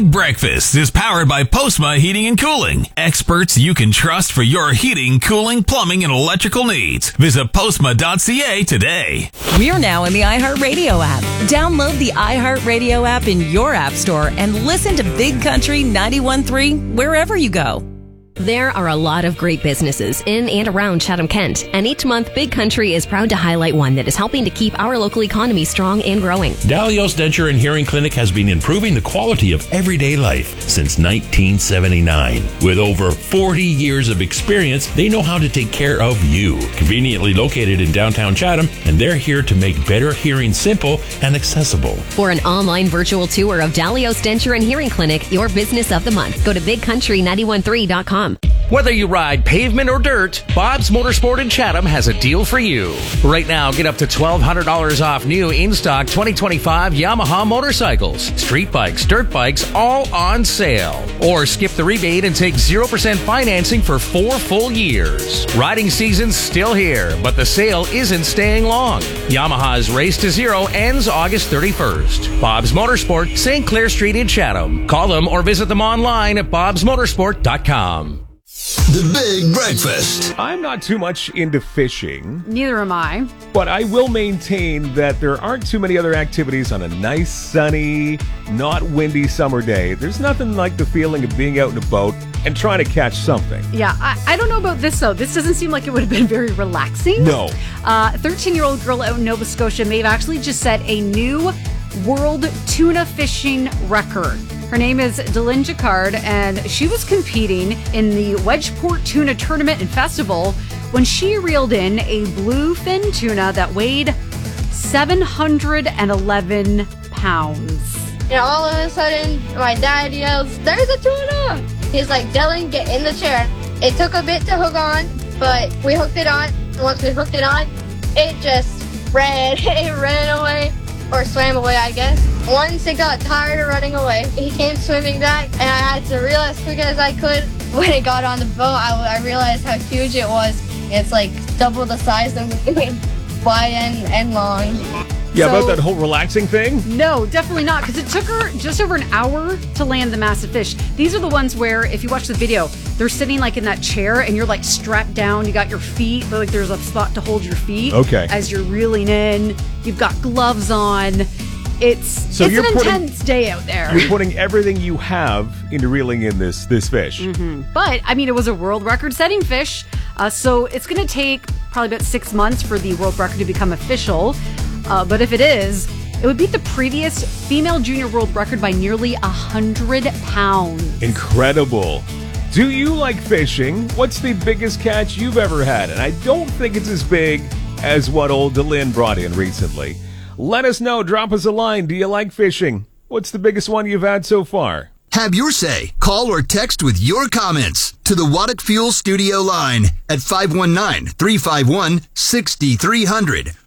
Breakfast is powered by Postma Heating and Cooling. Experts you can trust for your heating, cooling, plumbing, and electrical needs. Visit postma.ca today. We are now in the iHeartRadio app. Download the iHeartRadio app in your app store and listen to Big Country 91.3 wherever you go. There are a lot of great businesses in and around Chatham-Kent, and each month Big Country is proud to highlight one that is helping to keep our local economy strong and growing. Dalios Denture and Hearing Clinic has been improving the quality of everyday life since 1979. With over 40 years of experience, they know how to take care of you. Conveniently located in downtown Chatham, and they're here to make better hearing simple and accessible. For an online virtual tour of Dalios Denture and Hearing Clinic, your business of the month, go to bigcountry913.com. Whether you ride pavement or dirt, Bob's Motorsport in Chatham has a deal for you. Right now, get up to $1,200 off new in-stock 2025 Yamaha motorcycles, street bikes, dirt bikes, all on sale. Or skip the rebate and take 0% financing for 4 full years. Riding season's still here, but the sale isn't staying long. Yamaha's Race to Zero ends August 31st. Bob's Motorsport, St. Clair Street in Chatham. Call them or visit them online at bobsmotorsport.com. The Big Breakfast. I'm not too much into fishing. Neither am I. But I will maintain that there aren't too many other activities on a nice, sunny, not windy summer day. There's nothing like the feeling of being out in a boat and trying to catch something. Yeah, I don't know about this, though. This doesn't seem like it would have been very relaxing. No. A 13-year-old girl out in Nova Scotia may have actually just set a new world tuna fishing record. Her name is Dylan Jacquard, and she was competing in the Wedgeport Tuna Tournament and Festival when she reeled in a bluefin tuna that weighed 711 pounds. And all of a sudden, my dad yells, "There's a tuna!" He's like, "Dylan, get in the chair." It took a bit to hook on, but we hooked it on. Once we hooked it on, it just ran. It ran away. Or swam away, I guess. Once it got tired of running away, he came swimming back, and I had to reel as quick as I could. When it got on the boat, I realized how huge it was. It's like double the size of me, wide and long. Yeah, about that whole relaxing thing? No, definitely not, because it took her just over an hour to land the massive fish. These are the ones where, if you watch the video, they're sitting like in that chair and you're like strapped down. You got your feet, but like there's a spot to hold your feet. Okay. As you're reeling in. You've got gloves on. It's an intense day out there. You're putting everything you have into reeling in this fish. Mm-hmm. But, I mean, it was a world record-setting fish, so it's going to take probably about 6 months for the world record to become official. But if it is, it would beat the previous female junior world record by nearly 100 pounds. Incredible. Do you like fishing? What's the biggest catch you've ever had? And I don't think it's as big as what old Dylan brought in recently. Let us know. Drop us a line. Do you like fishing? What's the biggest one you've had so far? Have your say. Call or text with your comments to the Waddock Fuel Studio line at 519-351-6300